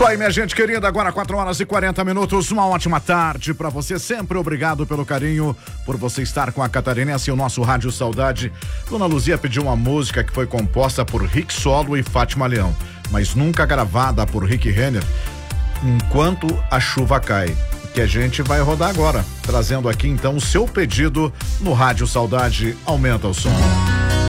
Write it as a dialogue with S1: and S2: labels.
S1: Isso aí, minha gente querida, agora 4h40, uma ótima tarde pra você, sempre obrigado pelo carinho, por você estar com a Catarinense e o nosso Rádio Saudade. Dona Luzia pediu uma música que foi composta por Rick Solo e Fátima Leão, mas nunca gravada por Rick Renner, Enquanto a Chuva Cai, que a gente vai rodar agora, trazendo aqui então o seu pedido no Rádio Saudade. Aumenta o som.